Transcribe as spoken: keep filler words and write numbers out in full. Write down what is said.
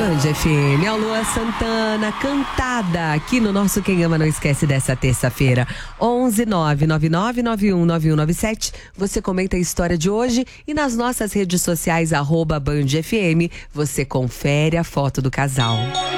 Band F M, a Lua Santana, cantada aqui no nosso Quem Ama Não Esquece dessa terça-feira. onze nove nove nove nove um nove um nove sete. Você comenta a história de hoje e nas nossas redes sociais, arroba Band F M, você confere a foto do casal.